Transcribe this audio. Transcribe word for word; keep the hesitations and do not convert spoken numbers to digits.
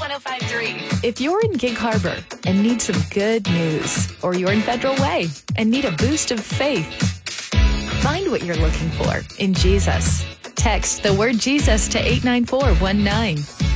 one oh five point three. If you're in Gig Harbor and need some good news, or you're in Federal Way and need a boost of faith, find what you're looking for in Jesus. Text the word Jesus to eight nine four one nine.